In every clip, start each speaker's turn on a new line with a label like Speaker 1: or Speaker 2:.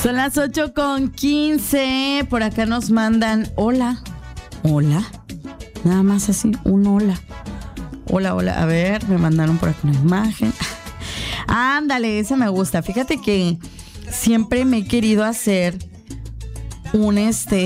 Speaker 1: Son las 8:15. Por acá nos mandan hola. Hola. Nada más así, un hola. Hola, hola. A ver, me mandaron por acá una imagen. Ándale, esa me gusta. Fíjate que siempre me he querido hacer un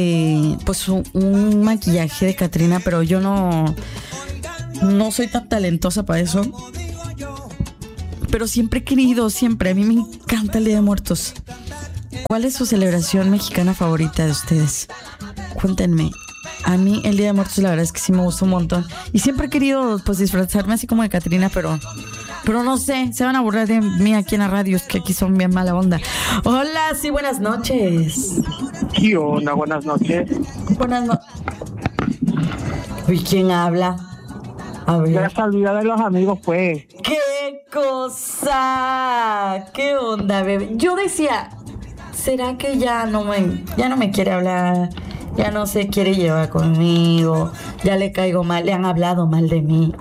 Speaker 1: maquillaje de Catrina, pero yo no soy tan talentosa para eso. Pero siempre he querido, siempre. A mí me encanta el Día de Muertos. ¿Cuál es su celebración mexicana favorita de ustedes? Cuéntenme. A mí el Día de Muertos la verdad es que sí me gusta un montón. Y siempre he querido pues disfrazarme así como de Catrina, pero no sé, se van a burlar de mí aquí en la radio, es que aquí son bien mala onda. Hola, sí, buenas noches.
Speaker 2: ¿Qué onda? Buenas noches.
Speaker 1: Buenas noches. Uy, ¿quién habla? A ver.
Speaker 2: Ya se olvidó de los amigos, pues.
Speaker 1: ¡Qué cosa! ¿Qué onda, bebé? Yo decía, ¿será que ya no me quiere hablar? Ya no se quiere llevar conmigo, ya le caigo mal, le han hablado mal de mí.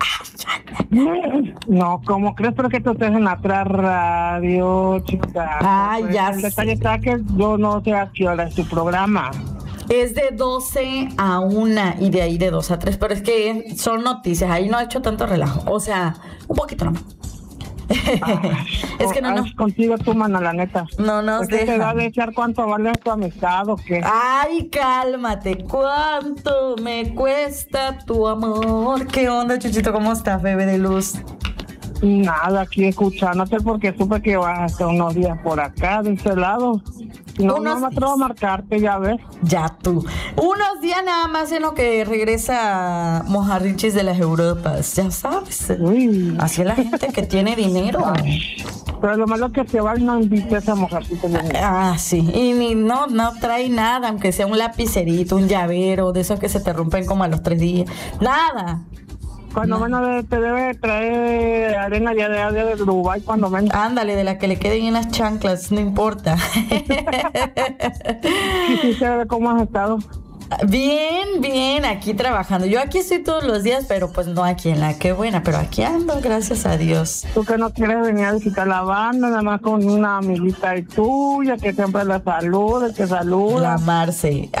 Speaker 2: No, ¿cómo crees? Pero que tú estés en la otra radio, chica.
Speaker 1: Ay,
Speaker 2: Pues,
Speaker 1: ya
Speaker 2: el
Speaker 1: sé.
Speaker 2: detalle está que yo no sé a qué hora es tu programa.
Speaker 1: Es de 12 a 1 y de ahí de 2 a 3, pero es que son noticias, ahí no he hecho tanto relajo, o sea, un poquito nomás. Es que no.
Speaker 2: Contigo tú, mana, la neta.
Speaker 1: No nos
Speaker 2: ¿Es que te va a
Speaker 1: deja.
Speaker 2: echar cuánto vale tu amistad o qué?
Speaker 1: Ay, cálmate, ¿cuánto me cuesta tu amor? ¿Qué onda, Chuchito? ¿Cómo estás, bebé de luz?
Speaker 2: Nada, aquí escuchándote porque supe que vas a estar unos días por acá, de ese lado. No me atrevo a marcarte, ya ves.
Speaker 1: Ya tú. Unos días nada más en lo que regresa Mojarrichis de las Europas, ya sabes.
Speaker 2: Uy.
Speaker 1: Así es la gente que tiene dinero.
Speaker 2: Pero lo malo es que te va y no invites a mujercita.
Speaker 1: Sí. Y no trae nada, aunque sea un lapicerito, un llavero, de esos que se te rompen como a los 3 días. Nada.
Speaker 2: Cuando menos te debe traer arena ya de Dubái cuando menos.
Speaker 1: Ándale, de la que le queden en las chanclas, no importa.
Speaker 2: Quisiera ver cómo has estado.
Speaker 1: Bien, aquí trabajando. Yo aquí estoy todos los días, pero pues no aquí en la Qué Buena, pero aquí ando, gracias a Dios.
Speaker 2: Tú que no quieres venir a visitar la banda, nada más con una amiguita y tuya que siempre la saluda, que saluda.
Speaker 1: La Marce.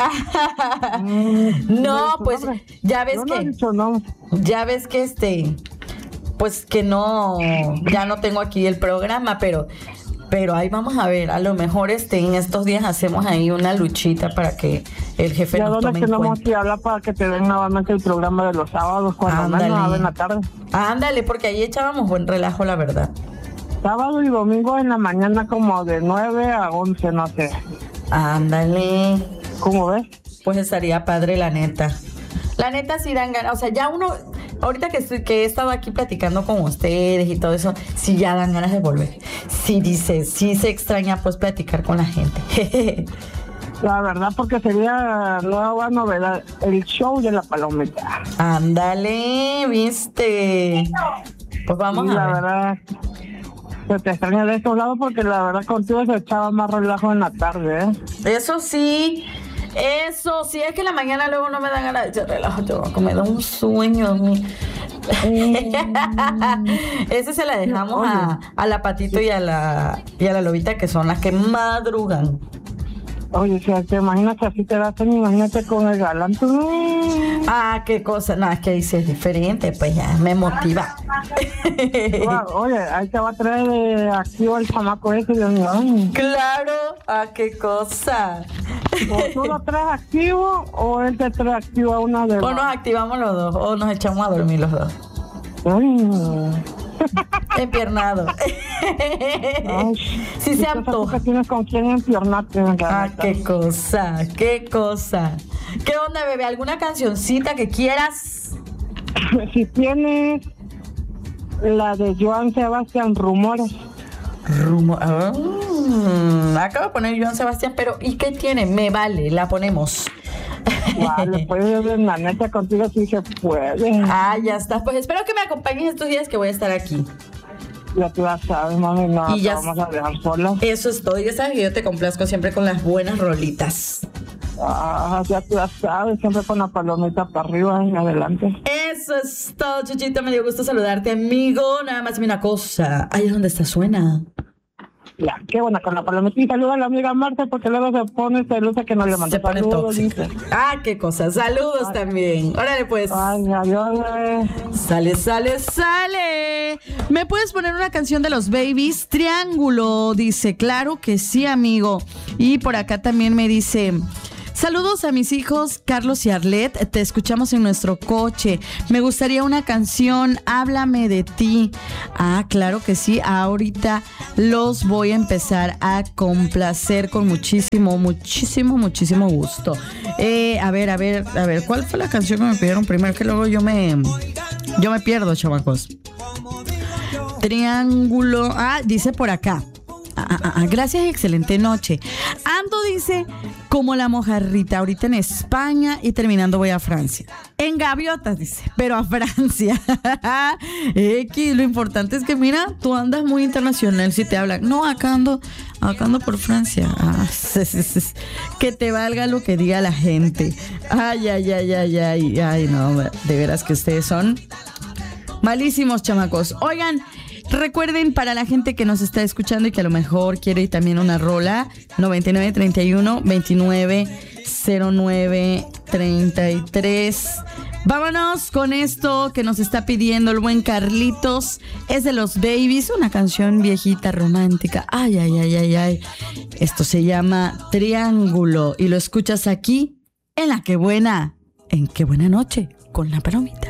Speaker 1: No, pues ya ves ya ves que pues que no, ya no tengo aquí el programa, pero ahí vamos a ver, a lo mejor en estos días hacemos ahí una luchita para que el jefe nos tome en cuenta.
Speaker 2: Tenemos que hablar para que te den nuevamente el programa de los sábados cuando menos en la tarde.
Speaker 1: Ándale, porque ahí echábamos buen relajo, la verdad.
Speaker 2: Sábado y domingo en la mañana como de 9 a 11, no sé.
Speaker 1: Ándale.
Speaker 2: ¿Cómo ves?
Speaker 1: Pues estaría padre, la neta. La neta sí dan ganas, o sea, ya uno, ahorita que he estado aquí platicando con ustedes y todo eso, sí ya dan ganas de volver. Sí se extraña pues platicar con la gente.
Speaker 2: La verdad, porque sería nueva novedad, el show de la palomita.
Speaker 1: Ándale, viste. Pues vamos a ver.
Speaker 2: La verdad, se te extraña de estos lados porque la verdad contigo se echaba más relajo en la tarde, ¿eh?
Speaker 1: Eso sí, es que en la mañana luego no me dan ganas de echar relajo, me da un sueño a mí. Ese se la dejamos a la Patito y a la Lobita, que son las que madrugan.
Speaker 2: Oye, si te imaginas que así te das, imagínate con el galán.
Speaker 1: Ah, qué cosa. No, es que ahí sí es diferente, pues ya me motiva.
Speaker 2: Oye, ahí te va a traer activo el chamaco ese.
Speaker 1: Claro, qué cosa.
Speaker 2: O tú lo traes activo o él te trae activo a una de las.
Speaker 1: O nos activamos los dos, o nos echamos a dormir los dos. Empiernados. Si se antoja.
Speaker 2: Tienes con quién empiernarte.
Speaker 1: Qué cosa. ¿Qué onda, bebé? ¿Alguna cancioncita que quieras?
Speaker 2: Si tienes la de Joan Sebastián, Rumores.
Speaker 1: Acabo de poner Joan Sebastián, pero ¿y qué tiene? Me vale, la ponemos.
Speaker 2: Vale, pues la neta contigo sí se puede.
Speaker 1: Ya está. Pues espero que me acompañes estos días que voy a estar aquí.
Speaker 2: Ya tú la sabes, mami, no
Speaker 1: y ya
Speaker 2: vamos a dejar sola.
Speaker 1: Eso es todo. Ya sabes que yo te complazco siempre con las buenas rolitas.
Speaker 2: Ya tú la sabes, siempre con la palomita para arriba y adelante.
Speaker 1: Eso es todo, Chuchito. Me dio gusto saludarte, amigo. Nada más dime una cosa. Ahí es donde está, suena.
Speaker 2: Ya, qué buena con la palomitita. Saluda a la amiga Marta porque luego se pone celosa que no le manda.
Speaker 1: Se pone tóxica. Ah, qué cosa. Saludos también. Órale, pues.
Speaker 2: Ay, adiós.
Speaker 1: Sale, sale, sale. ¿Me puedes poner una canción de los Babies? Triángulo, dice. Claro que sí, amigo. Y por acá también me dice... Saludos a mis hijos Carlos y Arlet, te escuchamos en nuestro coche. Me gustaría una canción, Háblame de ti. Ah, claro que sí, ahorita los voy a empezar a complacer con muchísimo gusto. A ver, ¿cuál fue la canción que me pidieron primero? Que luego yo me pierdo, chamacos. Triángulo, dice por acá. Gracias, excelente noche. Ando, dice, como la mojarrita, ahorita en España y terminando voy a Francia. En gaviotas, dice, pero a Francia. Lo importante es que, mira, tú andas muy internacional si te hablan. No, acá ando por Francia. Que te valga lo que diga la gente. Ay, no, de veras que ustedes son malísimos, chamacos. Oigan, recuerden, para la gente que nos está escuchando y que a lo mejor quiere también una rola, 9931-2909-33. Vámonos con esto que nos está pidiendo el buen Carlitos. Es de los Babies, una canción viejita, romántica. Ay. Esto se llama Triángulo y lo escuchas aquí en La Que Buena, en Qué Buena Noche, con la palomita.